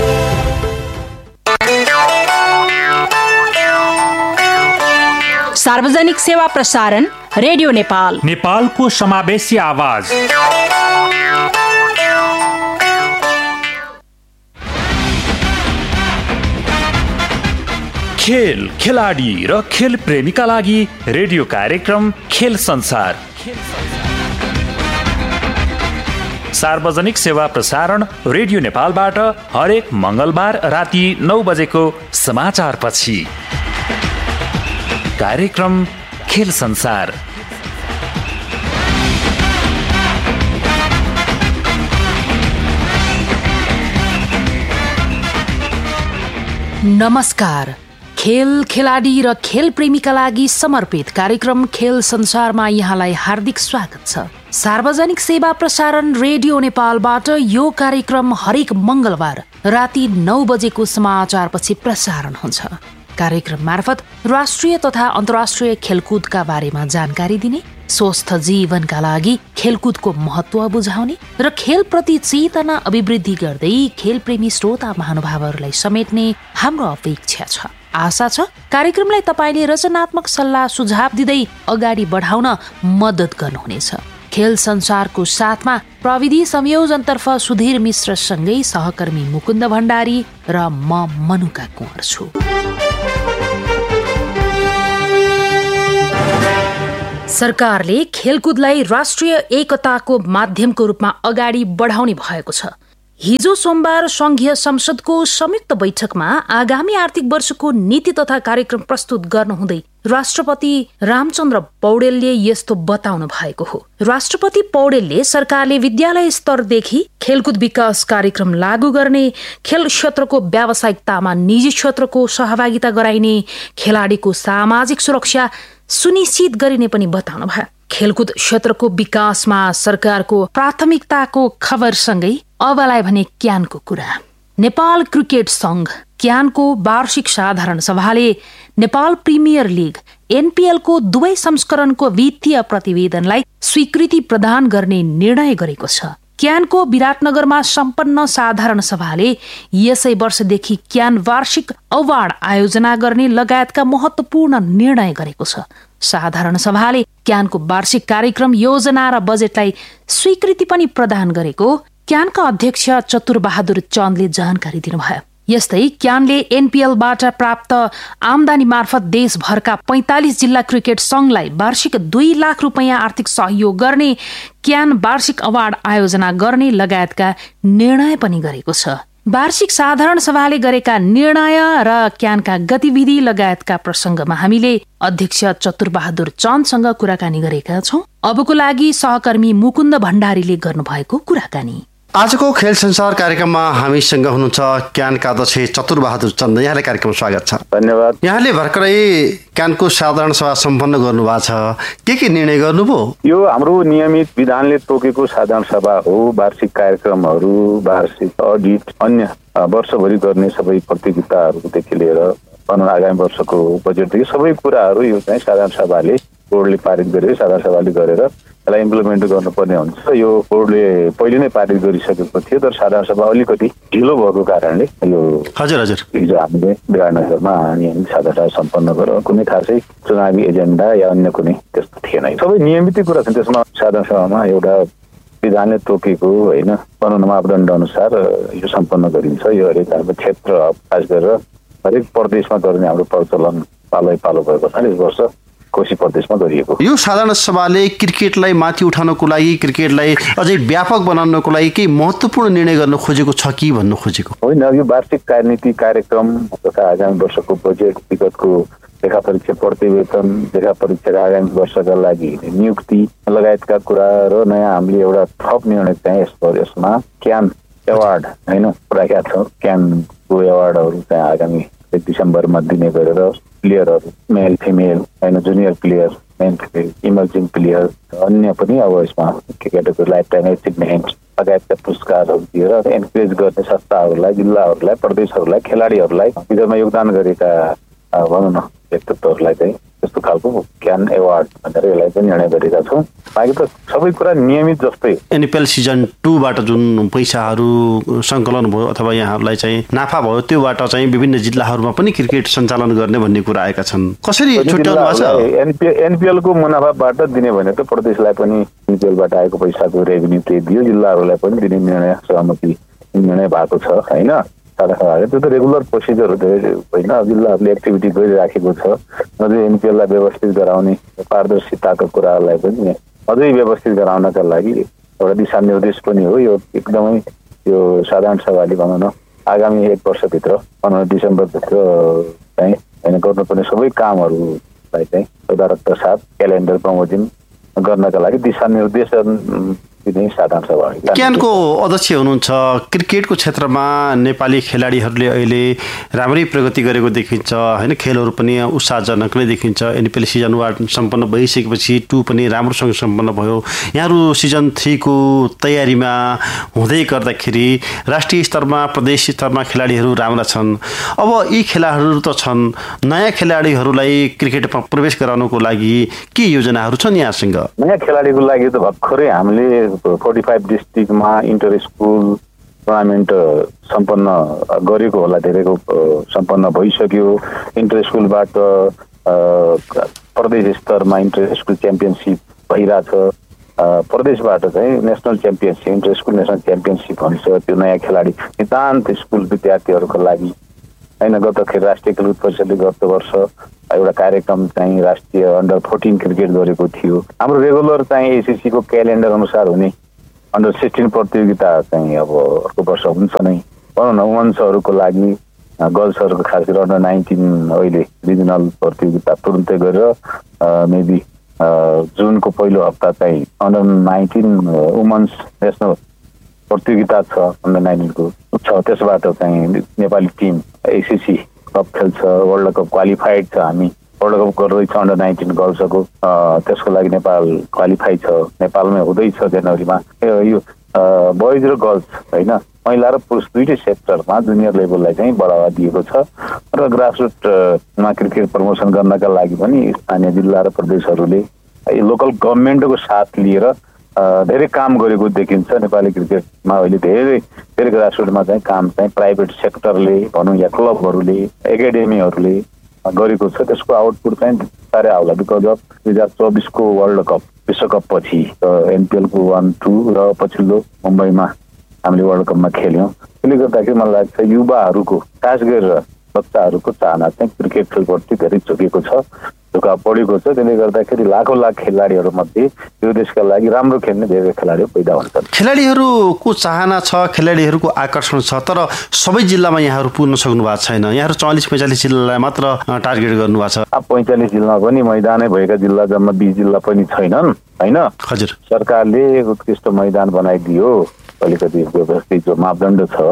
सार्वजनिक सेवा प्रसारण रेडियो नेपाल, नेपालको समावेशी आवाज। खेल, खेलाडी र खेल प्रेमीका लागि रेडियो कार्यक्रम खेल संसार। सार्वजनिक सेवा प्रसारण रेडियो नेपालबाट हरेक मंगलबार राति 9 बजेको समाचार पछि कार्यक्रम खेल संसार। नमस्कार, खेल खेलाडी र खेल प्रेमीका लागि समर्पित कार्यक्रम खेल संसारमा यहाँलाई हार्दिक स्वागत छ। सार्वजनिक सेवा प्रसारण रेडियो नेपालबाट यो कार्यक्रम हरेक मंगलबार राति 9 बजेको समाचारपछि प्रसारण हुन्छ। कार्यक्रम मार्फत राष्ट्रिय तथा अन्तर्राष्ट्रिय खेलकुदका बारेमा जानकारी दिने, स्वस्थ जीवनका लागि खेलकुदको महत्व बुझाउने र खेलप्रति चेतना अभिवृद्धि गर्दै खेलप्रेमी श्रोता महानुभावहरूलाई समेट्ने हाम्रो अपेक्षा छ। आशा छ कार्यक्रमलाई तपाईले रचनात्मक सल्लाह सुझाव दिँदै अगाडि बढाउन मद्दत गर्नुहुनेछ। खेल संसारको साथमा प्रविधि संयोजनतर्फ सुधीर मिश्रसँगै सहकर्मी मुकुन्द भण्डारी र म मनुका कुँवर छु। सरकारले खेलकुदलाई राष्ट्रिय एकताको माध्यमको रूपमा अगाडि बढाउने भएको छ। हिजो सोमबार संघीय संसदको संयुक्त बैठकमा आगामी आर्थिक वर्षको नीति तथा कार्यक्रम प्रस्तुत गर्नुहुँदै राष्ट्रपति रामचन्द्र पौडेलले यस्तो बताउनु भएको हो। राष्ट्रपति पौडेलले सरकारले विद्यालय स्तरदेखि खेलकुद विकास कार्यक्रम लागू गर्ने, खेल क्षेत्रको व्यावसायिकतामा निजी क्षेत्रको सहभागिता गराइने, खेलाडीको सामाजिक सुरक्षा सुनिश्चित गरिने पनि बताउनु भयो। खेलकुद क्षेत्रको विकासमा सरकारको प्राथमिकताको खबरसँगै अबलाई भने क्यानको कुरा। नेपाल क्रिकेट संघ क्यानको वार्षिक साधारण सभाले नेपाल प्रिमियर लिग एनपीएल को दुवै संस्करणको वित्तीय प्रतिवेदनलाई स्वीकृति प्रदान गर्ने निर्णय गरेको छ। क्यानको विराटनगरमा सम्पन्न साधारण सभाले यसै वर्षदेखि क्यान वार्षिक अवार्ड आयोजना गर्ने लगायतका महत्वपूर्ण निर्णय गरेको छ। साधारण सभाले क्यानको वार्षिक कार्यक्रम योजना र बजेटलाई स्वीकृति पनि प्रदान गरेको क्यानका अध्यक्ष चतुरबहादुर चन्दले जानकारी दिनुभयो। यस्तै क्यानले एनपीएलबाट प्राप्त आमदानी मार्फत देशभरका 45 जिल्ला क्रिकेट संघलाई वार्षिक 2 लाख रुपैयाँ आर्थिक सहयोग गर्ने, क्यान वार्षिक अवार्ड आयोजना गर्ने लगायतका निर्णय पनि गरेको छ। वार्षिक साधारण सभाले गरेका निर्णय र क्यानका गतिविधि लगायतका प्रसंगमा हामीले अध्यक्ष चतुरबहादुर चन्दसँग कुराकानी गरेका छौं। अबको लागि सहकर्मी मुकुन्द भण्डारीले गर्नुभएको कुराकानी। आजको खेल संसार कार्यक्रममा हामीसँग हुनुहुन्छ क्यानका अध्यक्ष चतुरबहादुर चन्द। यहाँलाई कार्यक्रम स्वागत छ। धन्यवाद। यहाँले भर्खरै क्यानको साधारण सभा सम्पन्न गर्नुभएको छ, के निर्णय गर्नुभयो? यो हाम्रो नियमित विधानले तोकेको साधारण सभा हो। वार्षिक कार्यक्रमहरू, वार्षिक अडिट, अन्य वर्षभरि गर्ने सबै प्रतियोगिताहरूदेखि लिएर आगामी वर्षको बजेटदेखि सबै कुराहरू यो चाहिँ साधारण सभाले बोर्डले पारित गरेर साधारण सभाले गरेर यसलाई इम्प्लिमेन्ट गर्नुपर्ने हुन्छ। यो बोर्डले पहिले नै पारित गरिसकेको थियो, तर साधारण सभा अलिकति ढिलो भएको कारणले यो हिजो हामीले विराटनगरमा नियमित साधारण सभा सम्पन्न गरौँ। कुनै खासै चुनावी एजेन्डा या अन्य कुनै त्यस्तो थिएन। सबै नियमित कुरा छन् त्यसमा। साधारण सभामा एउटा विधानले तोकेको होइन कानुन मापदण्ड अनुसार यो सम्पन्न गरिन्छ। यो हरेक हाम्रो क्षेत्र खास गरेर हरेक प्रदेशमा गर्ने हाम्रो प्रचलन पालो भएको छ। यस वर्ष कोशी प्रदेशमा गरिएको। यो साधारण सभाले क्रिकेटलाई माथि उठाउनको लागि, क्रिकेटलाई अझै व्यापक बनाउनको लागि केही महत्त्वपूर्ण निर्णय गर्न खोजेको छ कि भन्नु खोजेको होइन? यो वार्षिक कार्यनीति कार्यक्रम तथा आगामी वर्षको बजेट, विगतको लेखा परीक्षा प्रतिवेदन, लेखा परीक्षाका आगामी वर्षका लागि नियुक्ति लगायतका कुरा र नयाँ हामीले एउटा थप निर्णय चाहिँ यसमा क्यान एवार्ड होइन राखेका छौँ। क्यानको एवार्डहरू चाहिँ आगामी डिसेम्बरमा दिने गरेर प्लेयरहरू मेल फिमेल होइन junior player, main player, emerging player, अन्य पनि अब यसमा क्रिकेटको लाइफ टाइम एचिभमेन्ट लगायतका पुरस्कारहरू दिएर एनकरेज गर्ने संस्थाहरूलाई, जिल्लाहरूलाई, प्रदेशहरूलाई, खेलाडीहरूलाई, विगतमा योगदान गरेका भनौँ न व्यक्तित्वहरूलाई चाहिँ त्यस्तो खालको क्यान एवार्ड भनेर यसलाई चाहिँ निर्णय गरेका छौँ। बाँकी त सबै कुरा नियमित जस्तै। एनपीएल सिजन 2बाट जुन पैसाहरू सङ्कलन भयो अथवा यहाँहरूलाई चाहिँ नाफा भयो, त्योबाट चाहिँ विभिन्न जिल्लाहरूमा पनि क्रिकेट सञ्चालन गर्ने भन्ने कुरा आएका छन्। कसरी छुट्याउनु भएको छ? एनपीएलको मुनाफाबाट दिने भने त प्रदेशलाई पनि एनपीएलबाट आएको पैसाको रेभिन्यू त्यही दियो, जिल्लाहरूलाई पनि दिने निर्णय भएको छ होइन। त्यो त रेगुलर प्रोसिजर हो होइन। जिल्लाहरूले एक्टिभिटी गरिराखेको छ। अझै एनपीएललाई व्यवस्थित गराउने पारदर्शिताको कुराहरूलाई पनि अझै व्यवस्थित गराउनका लागि एउटा दिशानिर्देश पनि हो। यो एकदमै यो साधारण सभाले भनौँ न आगामी 1 वर्षभित्र 15 डिसेम्बरभित्र चाहिँ होइन गर्नुपर्ने सबै कामहरूलाई चाहिँ तदारकका साथ क्यालेन्डर बमोजिम गर्नका लागि दिशानिर्देशन दिने साधारण सभा हो। क्यानको अध्यक्ष हुनुहुन्छ। क्रिकेटको क्षेत्रमा नेपाली खेलाडीहरूले अहिले राम्रै प्रगति गरेको देखिन्छ होइन, खेलहरू पनि उत्साहजनक नै देखिन्छ। एनपिएल सिजन 1 सम्पन्न भइसकेपछि 2 पनि राम्रोसँग सम्पन्न भयो। यहाँहरू सिजन 3 को तयारीमा हुँदै गर्दाखेरि राष्ट्रिय स्तरमा प्रदेश स्तरमा खेलाडीहरू राम्रा छन्। अब यी खेलाडीहरू त छन्, नयाँ खेलाडीहरूलाई क्रिकेटमा प्रवेश गराउनको लागि के योजनाहरू छन् यहाँसँग? नयाँ खेलाडीको लागि त भर्खरै हामीले 45 डिस्ट्रिक्टमा इन्टर स्कुल टुर्नामेन्ट सम्पन्न गरेको होला, धेरैको सम्पन्न भइसक्यो। इन्टर स्कुलबाट प्रदेश स्तरमा इन्टर स्कुल च्याम्पियनसिप भइरहेछ। प्रदेशबाट चाहिँ national championship, enter school national championship भन्छ। त्यो नयाँ खेलाडी नितान्त स्कुल विद्यार्थीहरूको लागि होइन। गतखेरि राष्ट्रिय खेलकुद परिषदले गत वर्ष एउटा कार्यक्रम चाहिँ राष्ट्रिय अन्डर 14 क्रिकेट गरेको थियो। हाम्रो रेगुलर चाहिँ एसिसीको क्यालेन्डर अनुसार हुने अन्डर 16 प्रतियोगिता चाहिँ अब अर्को वर्ष हुन्छ नै। भनौँ न वुमेन्सहरूको लागि गर्ल्सहरूको खास गरी अन्डर 19 अहिले रिजनल प्रतियोगिता तुरुन्तै गरेर मेबी जुनको पहिलो हप्ता चाहिँ अन्डर 19 वुमेन्स नेसनल प्रतियोगिता छ, अन्डर 19 को छ। त्यसबाट चाहिँ नेपाली टिम एसिसी कप खेल्छ, वर्ल्ड कप क्वालिफाइड छ। हामी वर्ल्ड कप गर्दैछ अन्डर 19 गर्ल्सको, त्यसको लागि नेपाल क्वालिफाई छ, नेपालमै हुँदैछ जनवरीमा। यो बोइज र गर्ल्स होइन, महिला र पुरुष दुईटै सेक्टरमा जुनियर लेभललाई चाहिँ बढावा दिएको छ। र ग्रासरुटमा क्रिकेट प्रमोसन गर्नका लागि पनि स्थानीय जिल्ला र प्रदेशहरूले लोकल गभर्मेन्टको साथ लिएर धेरै काम गरेको देखिन्छ। नेपाली क्रिकेटमा अहिले धेरै ग्रासरुटमा चाहिँ काम चाहिँ प्राइभेट सेक्टरले भनौँ या क्लबहरूले एकाडेमीहरूले गरेको छ। त्यसको आउटपुट चाहिँ साह्रै आउला बिकज अफ 2024 को वर्ल्ड कप विश्वकप पछि एनपिएलको 1-2 र पछिल्लो मुम्बईमा हामीले वर्ल्ड कपमा खेल्यौँ। त्यसले गर्दाखेरि मलाई लाग्छ युवाहरूको खास गरेर बच्चाहरूको चाहना चाहिँ क्रिकेट खेलप्रति धेरै झुकेको छ, झुकाव बढेको छ। त्यसले गर्दाखेरि लाखौँ लाख खेलाडीहरू मध्ये यो देशका लागि राम्रो खेल्ने धेरै खेलाडीहरू पैदा हुन्छन्। खेलाडीहरूको चाहना छ, खेलाडीहरूको आकर्षण छ, तर सबै जिल्लामा यहाँहरू पुग्न सक्नु भएको छैन। यहाँहरू 44-45 जिल्लालाई मात्र टार्गेट गर्नुभएको छ। 45 जिल्ला पनि मैदानै भएका जिल्ला जम्मा 20 जिल्ला पनि छैनन् होइन। हजुर, सरकारले उत्कृष्ट मैदान बनाइदियो। अलिकति व्यवस्थित जो मापदण्ड छ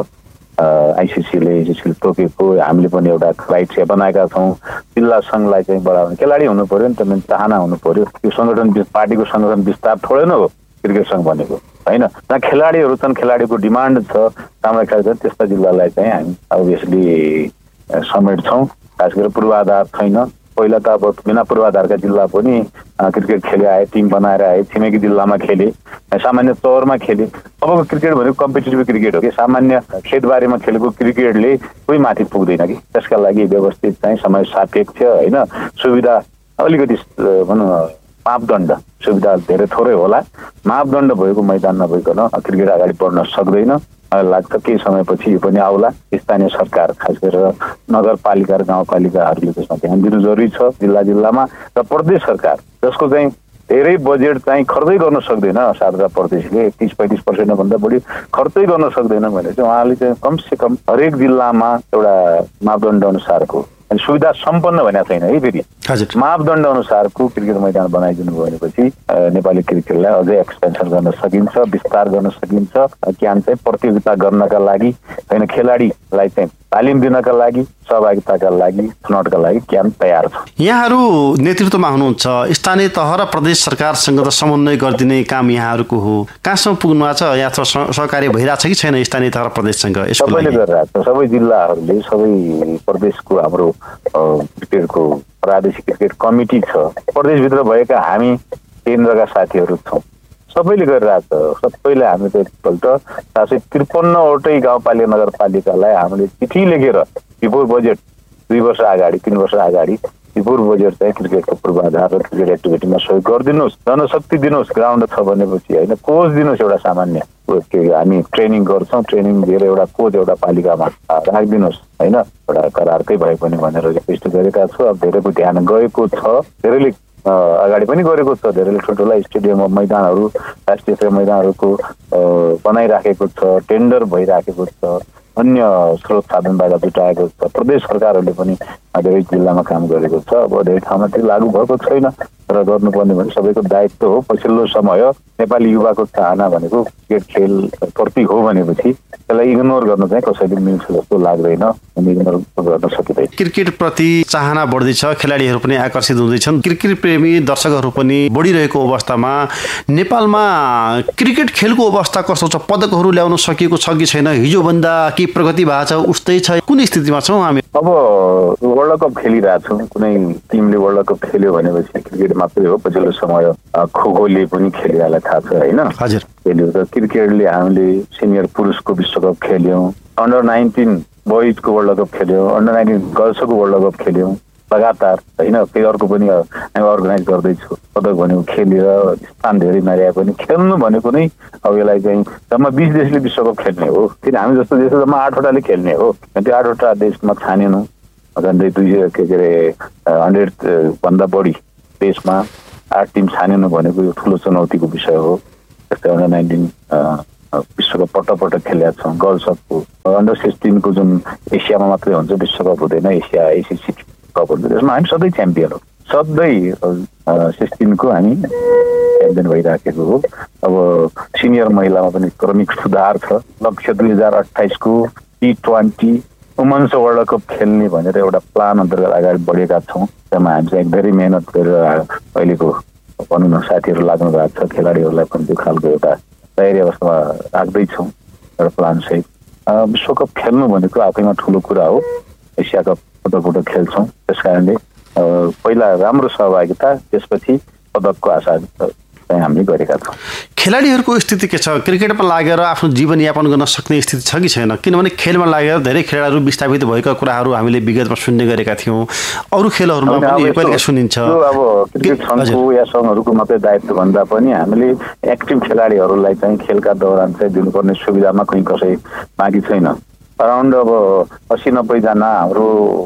आइसिसीले तोकेको, हामीले पनि एउटा क्राइटेरिया बनाएका छौँ। जिल्ला सङ्घलाई चाहिँ बढाउने खेलाडी हुनु पर्यो नि त, मेन चाहना हुनु पर्यो। यो सङ्गठन पार्टीको सङ्गठन विस्तार थोरै न हो क्रिकेट सङ्घ भनेको होइन। जहाँ खेलाडीहरू छन्, खेलाडीको डिमान्ड छ, राम्रो खेलाडी छ, त्यस्ता जिल्लालाई चाहिँ हामी अभियसली समेट्छौँ। खास गरेर पूर्वाधार छैन। पहिला त अब बिना पूर्वाधारका जिल्ला पनि क्रिकेट खेले आए, टिम बनाएर आए, छिमेकी जिल्लामा खेले, सामान्य तौरमा खेले। अबको क्रिकेट भनेको कम्पिटिटिभ क्रिकेट हो कि सामान्य खेतबारीमा खेलेको क्रिकेटले कोही माथि पुग्दैन कि। त्यसका लागि व्यवस्थित चाहिँ समय सापेक्ष होइन, सुविधा अलिकति भनौँ मापदण्ड सुविधा धेरै थोरै होला। मापदण्ड भएको मैदान नभइकन क्रिकेट अगाडि बढ्न सक्दैन। लाग्छ केही समयपछि यो पनि आउला। स्थानीय सरकार खास गरेर नगरपालिका र गाउँपालिकाहरूले त्यसमा ध्यान दिनु जरुरी छ जिल्ला जिल्लामा। र प्रदेश सरकार जसको चाहिँ धेरै बजेट चाहिँ खर्चै गर्न सक्दैन, शारदा प्रदेशले 30-35% भन्दा बढी खर्चै गर्न सक्दैन भने चाहिँ उहाँले चाहिँ कमसे कम हरेक जिल्लामा एउटा मापदण्ड अनुसारको सुविधा सम्पन्न भनेको छैन है, फेरि मापदण्ड अनुसारको क्रिकेट मैदान बनाइदिनु भनेपछि नेपाली क्रिकेटलाई अझै एक्सपेन्सन गर्न सकिन्छ, विस्तार गर्न सकिन्छ। क्यान चाहिँ प्रतियोगिता गर्नका लागि होइन, खेलाडीलाई चाहिँ तालिम दिनका लागि, सहभागिताका लागि, छनौटका लागि क्यान तयार छ। यहाँहरू नेतृत्वमा हुनुहुन्छ, स्थानीय तह र प्रदेश सरकारसँग त समन्वय गरिदिने काम यहाँहरूको हो। कहाँसम्म पुग्नु भएको छ? यहाँ सहकार्य भइरहेछ कि छैन स्थानीय तह र प्रदेशसँग? सबैले गरिरहेछ, सबै जिल्लाहरूले, सबै प्रदेशको हाम्रो क्रिकेटको प्रादेशिक क्रिकेट कमिटी छ, प्रदेशभित्र भएका हामी केन्द्रका साथीहरू छौँ, सबैले गरिरहेछ। सबैले हामी त एकपल्ट 753वटै गाउँपालिका नगरपालिकालाई हामीले चिठी लेखेर बिफोर बजेट 2 वर्ष अगाडि 3 वर्ष अगाडि बिफोर बजेट चाहिँ क्रिकेटको पूर्वाधार र क्रिकेट एक्टिभिटीमा सहयोग गरिदिनुहोस्, जनशक्ति दिनुहोस्। ग्राउन्ड छ भनेपछि होइन, कोच दिनुहोस् एउटा सामान्य। हामी ट्रेनिङ गर्छौँ, ट्रेनिङ दिएर एउटा कोच एउटा पालिकामा राखिदिनुहोस् होइन, एउटा करारकै भए पनि भनेर रिक्वेस्ट गरेका छौँ। अब धेरैको ध्यान गएको छ, धेरैले अगाडि पनि गरेको छ, धेरैले ठुल्ठुला स्टेडियम मैदानहरू राष्ट्रिय स्तरीय मैदानहरूको बनाइराखेको छ, टेन्डर भइराखेको छ। अन्य स्रोत साधनबाट जुटाएको छ। प्रदेश सरकारहरूले पनि धेरै जिल्लामा काम गरेको छ। अब धेरै ठाउँमा त्यो लागू भएको छैन, तर गर्नुपर्ने भने सबैको दायित्व हो। पछिल्लो समय नेपाली युवाको चाहना भनेको क्रिकेट खेल प्रति हो भनेपछि त्यसलाई इग्नोर गर्न चाहिँ कसैले मिल्छ जस्तो लाग्दैन, इग्नोर गर्न सकिँदैन। क्रिकेट प्रति चाहना बढ्दैछ, खेलाडीहरू पनि आकर्षित हुँदैछन्, क्रिकेट प्रेमी दर्शकहरू पनि बढिरहेको अवस्थामा नेपालमा क्रिकेट खेलको अवस्था कस्तो छ? पदकहरू ल्याउन सकिएको छ कि छैन? हिजोभन्दा के प्रगति भएको छ, उस्तै छ? कुन स्थितिमा छौँ हामी? अब वर्ल्ड कप खेलिरहेछौँ, कुनै टिमले वर्ल्ड कप खेल्यो भनेपछि क्रिकेट मात्रै हो। पछिल्लो समय खोखोले पनि खेलिरहेलाई थाहा छ होइन, हजुर खेल्यो। र क्रिकेटले हामीले सिनियर पुरुषको विश्वकप खेल्यौँ, अन्डर 19 बोइजको वर्ल्ड कप खेल्यौँ, अन्डर 19 गर्ल्सको वर्ल्ड कप खेल्यौँ लगातार होइन। फेरि अर्को पनि हामी अर्गनाइज गर्दैछु। पदक भनेको खेलेर स्थान धेरै नल्याए पनि खेल्नु भनेको नै अब यसलाई चाहिँ जम्मा 20 देशले विश्वकप खेल्ने हो। किन हामी जस्तो देश जम्मा 8वटाले खेल्ने हो। त्यो 8वटा देशमा छानेनौँ, झन्डै 100 भन्दा बढी देशमा 8 टिम छानेनु भनेको यो ठुलो चुनौतीको विषय हो। जस्तै अन्डर 19 विश्वकप पटक खेलेका छौँ। गर्ल्सको अन्डर 16 को जुन एसियामा मात्रै हुन्छ, विश्वकप हुँदैन, एसिया एसिसी कप हुन्छ, त्यसमा हामी सधैँ च्याम्पियन हो। सधैँ 16 को हामी च्याम्पियन भइराखेको हो। अब सिनियर महिलामा पनि क्रमिक सुधार छ। लक्ष्य 2028 को T20 वुमन्स वर्ल्ड कप खेल्ने भनेर एउटा प्लान अन्तर्गत अगाडि बढेका छौँ। त्यसमा हामी चाहिँ धेरै मेहनत गरेर अहिलेको भनौँ न साथीहरू लाग्नु भएको छ। खेलाडीहरूलाई पनि त्यो खालको एउटा तयारी अवस्थामा राख्दैछौँ एउटा प्लानसहित। विश्वकप खेल्नु भनेको आफैमा ठुलो कुरा हो। एसिया कप पटक खेल्छौँ, त्यस कारणले पहिला राम्रो सहभागिता, त्यसपछि पदकको आशा चाहिँ हामीले गरेका छौँ। खेलाडीहरूको स्थिति के छ? क्रिकेटमा लागेर आफ्नो जीवनयापन गर्न सक्ने स्थिति छ कि छैन? किनभने खेलमा लागेर धेरै खेलाडीहरू विस्थापित भएका कुराहरू हामीले विगतमा सुन्ने गरेका थियौँ। अरू खेलहरूमा पनि कहिले सुनिन्छ। अब क्रिकेट सङ्घको या सङ्घहरूको मात्रै दायित्व भन्दा पनि हामीले एक्टिभ खेलाडीहरूलाई चाहिँ खेलका दौरान चाहिँ दिनुपर्ने सुविधामा कहीँ कसै बाँकी छैन। अराउन्ड अब 80-90 जना हाम्रो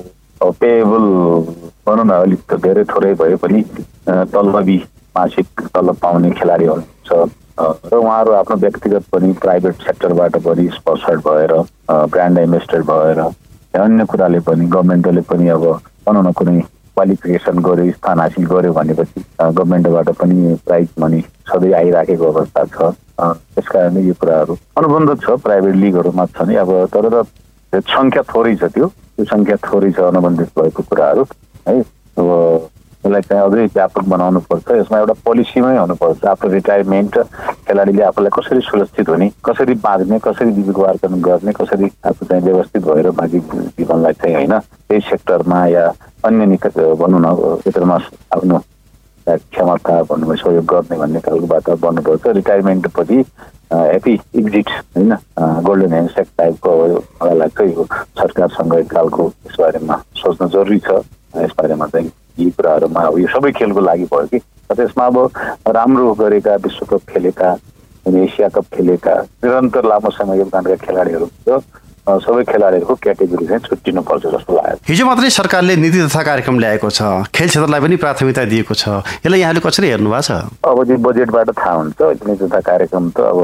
पेएबल भनौँ न अलिक धेरै थोरै भए पनि तलबी मासिक तलब पाउने खेलाडीहरू छ। र उहाँहरू आफ्नो व्यक्तिगत पनि प्राइभेट सेक्टरबाट पनि स्पोन्सर्ड भएर ब्रान्ड एम्बेसडर भएर अन्य कुराले पनि गभर्मेन्टले पनि अब भनौँ न कुनै क्वालिफिकेसन गर्यो, स्थान हासिल गर्यो भनेपछि गभर्मेन्टबाट पनि प्राइज मनी सधैँ आइराखेको अवस्था छ। त्यस कारणले यो कुराहरू अनुबन्ध छ, प्राइभेट लिगहरूमा छ नि। अब तर सङ्ख्या थोरै छ, त्यो सङ्ख्या थोरै छ अनुबन्धित भएको कुराहरू है। अब यसलाई चाहिँ अझै व्यापक बनाउनु पर्छ। यसमा एउटा पोलिसीमै हुनुपर्छ। आफ्नो रिटायरमेन्ट खेलाडीले आफूलाई कसरी सुरक्षित हुने, कसरी बाँच्ने, कसरी जीविकोपार्जन गर्ने, कसरी आफू चाहिँ व्यवस्थित भएर बाँकी जीवनलाई चाहिँ होइन त्यही सेक्टरमा या अन्य भनौँ न क्षेत्रमा आफ्नो क्षमता भन्नु सहयोग गर्ने भन्ने खालको वातावरण बन्नुपर्छ। रिटायरमेन्टपछि ह्याप्पी एक्जिट होइन, गोल्डन ह्यान्डसेक टाइपको मलाई लाग्छ यो सरकारसँग एक खालको यसबारेमा सोच्न जरुरी छ। यसबारेमा चाहिँ यी कुराहरूमा अब यो सबै खेलको लागि भयो कि त्यसमा अब राम्रो गरेका विश्वकप खेलेका, एसिया कप खेलेका, निरन्तर लामो समय योगदानका खेलाडीहरू सबै खेलाडीहरूको क्याटेगोरी चाहिँ छुट्टिनुपर्छ जस्तो लाग्यो। हिजो मात्रै सरकारले नीति तथा कार्यक्रम ल्याएको छ, खेल क्षेत्रलाई पनि प्राथमिकता दिएको छ। यसलाई यहाँले कसरी हेर्नु भएको छ? अब त्यो बजेटबाट थाहा हुन्छ। नीति तथा कार्यक्रम त अब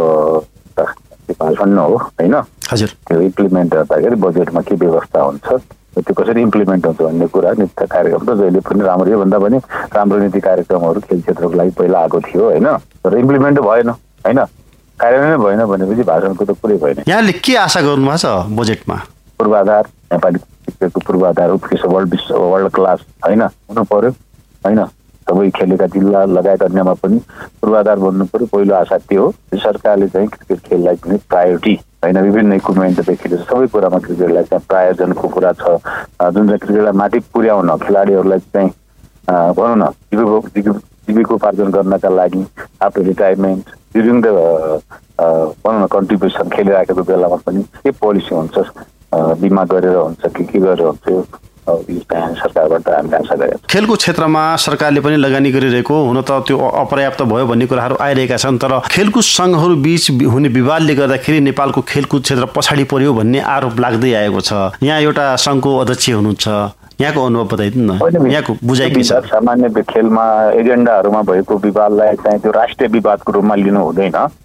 भाषण हो होइन, हजुर त्यो इम्प्लिमेन्ट गर्दाखेरि बजेटमा के व्यवस्था हुन्छ, त्यो कसरी इम्प्लिमेन्ट हुन्छ भन्ने कुरा। नीति कार्यक्रम त जहिले पनि राम्रो, योभन्दा पनि राम्रो नीति कार्यक्रमहरू खेल क्षेत्रको लागि पहिला आएको थियो होइन, तर इम्प्लिमेन्ट भएन होइन, कार्यान्वयन भएन भनेपछि भाषणको त कुरै भएन। यहाँले के आशा गर्नुभएको छ बजेटमा? पूर्वाधार, नेपाली क्रिकेटको पूर्वाधार उत्कृष्ट वर्ल्ड क्लास होइन हुनु पर्यो होइन। सबै खेलेका जिल्ला लगायत अन्यमा पनि पूर्वाधार बन्नु पर्यो। पहिलो आशा त्यो हो। सरकारले चाहिँ क्रिकेट खेललाई पनि प्रायोरिटी होइन, विभिन्न इक्विपमेन्टदेखि सबै कुरामा क्रिकेटलाई चाहिँ प्रायोजनको कुरा छ। जुन चाहिँ क्रिकेटलाई माथि पुर्याउन खेलाडीहरूलाई चाहिँ भनौँ न जीविकोपार्जन गर्नका लागि आफ्नो रिटायरमेन्ट ड्युरिङ द भनौँ न कन्ट्रिब्युसन खेलिराखेको बेलामा पनि के पोलिसी हुन्छ, बिमा गरेर हुन्छ कि के गरेर हुन्छ, सरकारबाट हामीले आशा गरेका छौँ। खेलको क्षेत्रमा सरकारले पनि लगानी गरिरहेको, हुन त त्यो अपर्याप्त भयो भन्ने कुराहरू आइरहेका छन्, तर खेलकुद सङ्घहरू बीच हुने विवादले गर्दाखेरि नेपालको खेलकुद क्षेत्र पछाडि पर्यो भन्ने आरोप लाग्दै आएको छ। यहाँ एउटा सङ्घको अध्यक्ष हुनुहुन्छ, यहाँको अनुभव बताइदिनु न, यहाँको बुझाइ के छ? सामान्य खेलमा एजेन्डाहरूमा भएको विवादलाई चाहिँ त्यो राष्ट्रिय विवादको रूपमा लिनु हुँदैन होइन।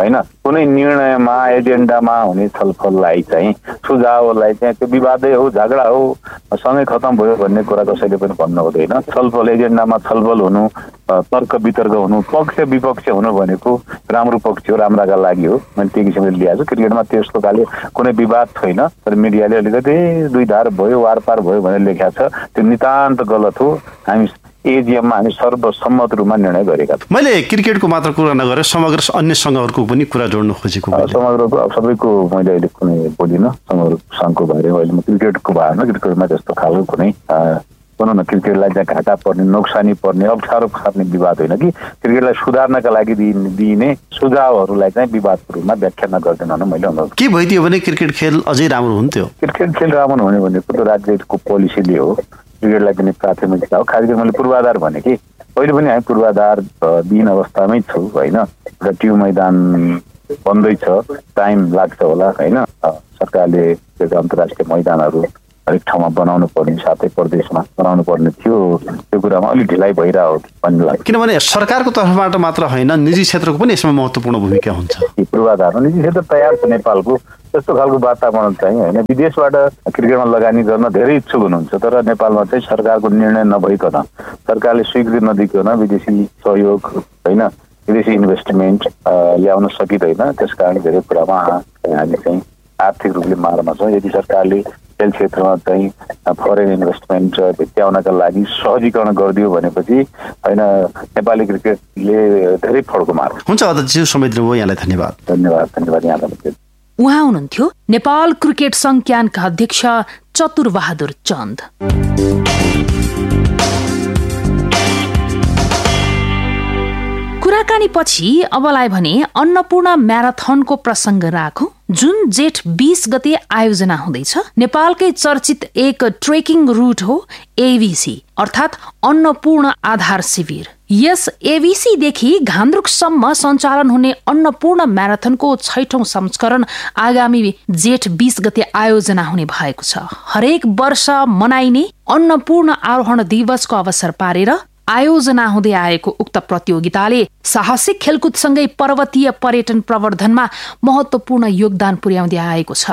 कुनै निर्णयमा एजेन्डामा हुने छलफललाई चाहिँ सुझावलाई चाहिँ त्यो विवादै हो झगडा हो सँगै खतम भयो भन्ने कुरा कसैले पनि भन्नु हुँदैन। छलफल एजेन्डामा छलफल हुनु तर्क वितर्क हुनु पक्ष विपक्ष हुनु भनेको राम्रो पक्ष हो राम्राका लागि हो। मैले त्यो किसिमले लिएको छु। क्रिकेटमा त्यस्तो खाले कुनै विवाद छैन तर मिडियाले अलिकति दुई धार भयो वारपार भयो भनेर लेखेको छ त्यो नितान्त गलत हो। हामी एजिएममा हामी सर्वसम्मत रूपमा निर्णय गरेका छौँ। मैले क्रिकेटको मात्र कुरा नगरेर समग्र अन्य सङ्घहरूको पनि कुरा जोड्न खोजेको समग्रको सबैको मैले अहिले कुनै बोलिनँ समग्र सङ्घको बारेमा अहिले म क्रिकेटको बारेमा क्रिकेटमा त्यस्तो खालको कुनै भनौँ न क्रिकेटलाई चाहिँ घाटा पर्ने नोक्सानी पर्ने अप्ठ्यारो पार्ने विवाद होइन कि क्रिकेटलाई सुधार्नका लागि दिइने सुझावहरूलाई चाहिँ विवादको रूपमा व्याख्या नगर्दैन मैले अनुरोध। के भइदियो भने क्रिकेट खेल अझै राम्रो हुन्थ्यो? क्रिकेट खेल राम्रो हुने भनेको त राज्यको पोलिसीले हो। क्रिकेटलाई पनि प्राथमिकता हो। खास गरी मैले पूर्वाधार भने कि पहिले पनि हामी पूर्वाधार दिने अवस्थामै छौँ होइन। र ट्यु मैदान बन्दैछ टाइम लाग्छ होला होइन। सरकारले अन्तर्राष्ट्रिय मैदानहरू हरेक ठाउँमा बनाउनु पर्ने साथै प्रदेशमा बनाउनु पर्ने थियो त्यो कुरामा अलिक ढिलाइ भइरहेको भन्ने लाग्छ। किनभने सरकारको तर्फबाट मात्र होइन निजी क्षेत्रको पनि यसमा महत्त्वपूर्ण भूमिका हुन्छ। पूर्वाधारमा निजी क्षेत्र तयार छ नेपालको त्यस्तो खालको वातावरण चाहिँ होइन। विदेशबाट क्रिकेटमा लगानी गर्न धेरै इच्छुक हुनुहुन्छ तर नेपालमा चाहिँ सरकारको निर्णय नभइकन सरकारले स्वीकृति नदिकन विदेशी सहयोग होइन विदेशी इन्भेस्टमेन्ट ल्याउन सकिँदैन। त्यसकारण धेरै कुरामा हामी चाहिँ आर्थिक रूपले मारमा छौँ। यदि सरकारले खेल क्षेत्रमा चाहिँ फरेन इन्भेस्टमेन्ट भित्याउनका लागि सहजीकरण गरिदियो भनेपछि होइन नेपाली क्रिकेटले धेरै फड्को मार्छ। हुन्छ अध्यक्षज्यू समय दिनुभयो यहाँलाई धन्यवाद। धन्यवाद यहाँलाई। उहाँ हुनुहुन्थ्यो नेपाल क्रिकेट संघ क्यानका अध्यक्ष चतुरबहादुर चन्द। कुराकानी पछि अबलाई भने अन्नपूर्ण म्याराथनको प्रसङ्ग राखौं जुन जेठ 20 गते आयोजना हुँदैछ। नेपालकै चर्चित एक ट्रेकिङ रूट हो एबीसी अर्थात् अन्नपूर्ण आधार शिविर। यस एबीसी देखि घान्द्रुकसम्म सञ्चालन हुने अन्नपूर्ण म्याराथनको 6औं संस्करण आगामी जेठ 20 गते आयोजना हुने भएको छ। हरेक वर्ष मनाइने अन्नपूर्ण आरोहण दिवसको अवसर पारेर आयोजना हुँदै आएको उक्त प्रतियोगिताले साहसिक खेलकुदसँगै पर्वतीय पर्यटन प्रवर्धनमा महत्वपूर्ण योगदान पुर्याउँदै आएको छ।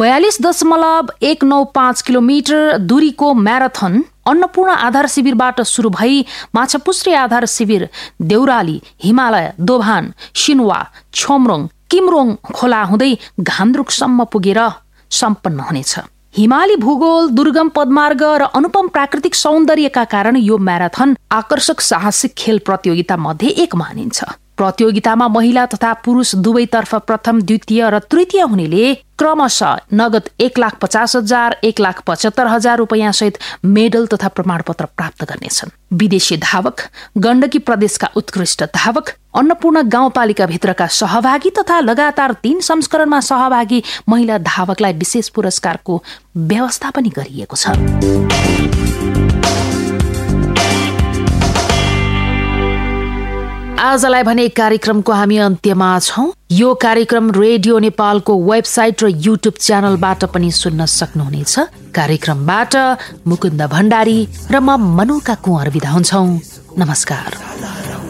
42.195 किलोमिटर दूरीको म्याराथन अन्नपूर्ण आधार शिविरबाट सुरु भई माछापुच्छ्रे आधार शिविर देउराली हिमालय दोभान सिन्वा छोमरोङ किमरोङ खोला हुँदै घान्द्रुकसम्म पुगेर सम्पन्न हुनेछ। हिमाली भूगोल दुर्गम पदमार्ग र अनुपम प्राकृतिक सौन्दर्यका कारण यो म्याराथन आकर्षक साहसिक खेल प्रतियोगिता मध्ये एक मानिन्छ। प्रतियोगितामा महिला तथा पुरुष दुवैतर्फ प्रथम द्वितीय र तृतीय हुनेले क्रमशः नगद 1,50,000 1,75,000 रुपैयाँ सहित मेडल तथा प्रमाणपत्र प्राप्त गर्नेछन्। विदेशी धावक गण्डकी प्रदेशका उत्कृष्ट धावक अन्नपूर्ण गाउँपालिका भित्रका सहभागी तथा लगातार 3 संस्करणमा सहभागी महिला धावकलाई विशेष पुरस्कारको व्यवस्था पनि गरिएको छ। आजलाई भने कार्यक्रमको हामी अन्त्यमा छौं। यो कार्यक्रम रेडियो नेपालको वेबसाइट र युट्युब च्यानलबाट पनि सुन्न सक्नुहुनेछ। कार्यक्रमबाट मुकुन्द भण्डारी र म मनुका कुँवर बिदा हुन्छौं। नमस्कार।